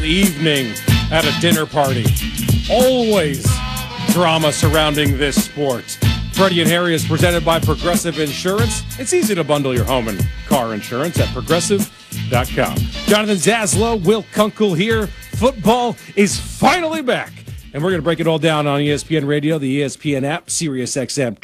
evening at a dinner party. Always drama surrounding this sport. Freddie and Harry is presented by Progressive Insurance. It's easy to bundle your home and car insurance at Progressive.com. Jonathan Zaslow, Will Kunkel here. Football is finally back. And we're going to break it all down on ESPN Radio, the ESPN app, SiriusXM